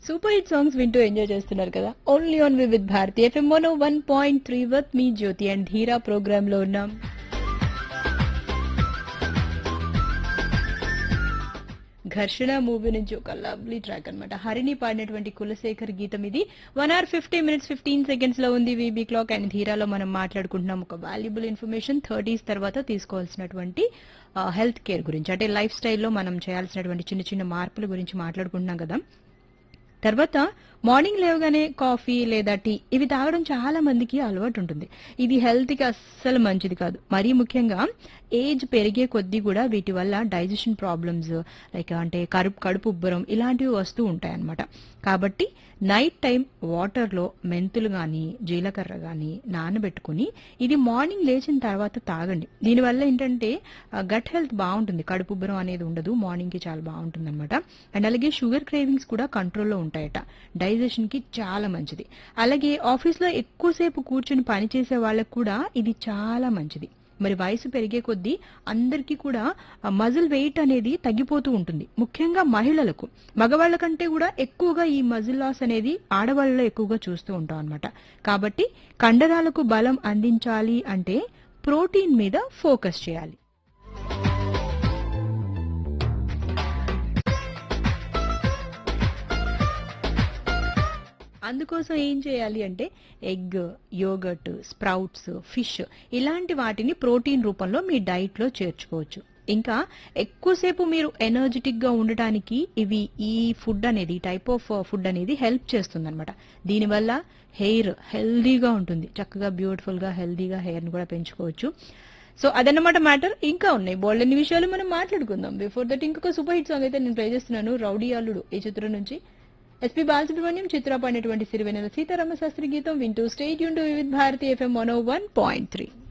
Super hit songs వింటూ enjoy చేస్తున్నారు కదా. Only on with Bharati FM 101.3 with me Jyothi and ధీరా ప్రోగ్రామ్ లో ఉన్నాం. ఘర్షణ మూవీ నుంచి ఒక లవ్లీ ట్రాక్ అన్నమాట. హరిని పాడినటువంటి కులశేఖర్ గీతం ఇది. 1 hour 50 minutes 15 seconds లో ఉంది వీబీ క్లాక్. అండ్ ధీరాలో మనం మాట్లాడుకుంటున్నాం ఒక వాల్యుబుల్ ఇన్ఫర్మేషన్ 30s తర్వాత తీసుకోవాల్సినటువంటి హెల్త్ కేర్ గురించి, అంటే లైఫ్ స్టైల్లో మనం చేయాల్సినటువంటి చిన్న చిన్న మార్పుల గురించి మాట్లాడుకుంటున్నాం కదా. తర్వాత మార్నింగ్ లేవగానే కాఫీ లేదా టీ ఇవి తాగడం చాలా మందికి అలవాటు ఉంటుంది. ఇది హెల్త్ కి అస్సలు మంచిది కాదు. మరీ ముఖ్యంగా ఏజ్ పెరిగే కొద్దీ కూడా వీటి వల్ల డైజెషన్ ప్రాబ్లమ్స్ లైక్ అంటే కడుపు ఉబ్బరం ఇలాంటివి వస్తూ ఉంటాయి అన్నమాట. కాబట్టి నైట్ టైం వాటర్ లో మెంతులు గాని జీలకర్ర గాని నానబెట్టుకుని ఇది మార్నింగ్ లేచిన తర్వాత తాగండి. దీనివల్ల ఏంటంటే గట్ హెల్త్ బాగుంటుంది, కడుపు ఉబ్బరం అనేది ఉండదు, మార్నింగ్ కి చాలా బాగుంటుంది అనమాట. అండ్ అలాగే షుగర్ క్రేవింగ్స్ కూడా కంట్రోల్లో ఉంటాయట, డైజెషన్ కి చాలా మంచిది. అలాగే ఆఫీస్ లో ఎక్కువసేపు కూర్చుని పనిచేసే వాళ్ళకు కూడా ఇది చాలా మంచిది. మరి వయసు పెరిగే కొద్దీ అందరికీ కూడా మజిల్ వెయిట్ అనేది తగ్గిపోతూ ఉంటుంది, ముఖ్యంగా మహిళలకు. మగవాళ్ల కంటే కూడా ఎక్కువగా ఈ మజిల్ లాస్ అనేది ఆడవాళ్ళలో ఎక్కువగా చూస్తూ ఉంటాం అనమాట. కాబట్టి కండరాలకు బలం అందించాలి అంటే ప్రోటీన్ మీద ఫోకస్ చేయాలి. అందుకోసం ఏం చేయాలి అంటే ఎగ్, యోగర్ట్, స్ప్రౌట్స్, ఫిష్ ఇలాంటి వాటిని ప్రోటీన్ రూపంలో మీ డైట్ లో చేర్చుకోవచ్చు. ఇంకా ఎక్కువసేపు మీరు ఎనర్జెటిక్ గా ఉండటానికి ఈ ఫుడ్ అనేది, టైప్ ఆఫ్ ఫుడ్ అనేది హెల్ప్ చేస్తుంది అనమాట. దీనివల్ల హెయిర్ హెల్దీగా ఉంటుంది, చక్కగా బ్యూటిఫుల్ గా హెల్దీగా హెయిర్ ని కూడా పెంచుకోవచ్చు. సో అదన్నమాట మ్యాటర్. ఇంకా ఉన్నాయి బోల్డ్ అన్ని విషయాలు మనం మాట్లాడుకుందాం. బిఫోర్ దట్ ఇంకొక సూపర్ హిట్ సాంగ్ అయితే నేను ప్లే చేస్తున్నాను, రౌడీ అల్లుడు ఈ చిత్రం నుంచి. ఎస్పీ బాలసుబ్రహ్మణ్యం చిత్ర పాడినటువంటి సిరివెన్నెల సీతారామ శాస్త్రి గీతం వింటూ stay tune to Vividh Bharati FM 101.3.